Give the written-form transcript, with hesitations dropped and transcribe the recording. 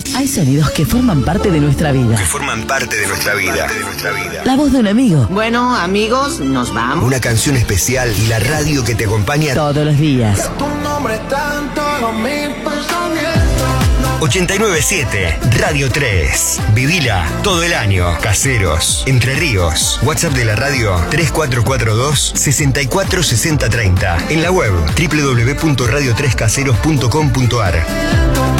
Hay sonidos que forman parte de nuestra vida. La voz de un amigo. Bueno, amigos, nos vamos. Una canción especial y la radio que te acompaña todos los días. 897 Radio 3. Vivila todo el año. Caseros, Entre Ríos. WhatsApp de la radio 3442 646030. En la web www.radio3caseros.com.ar.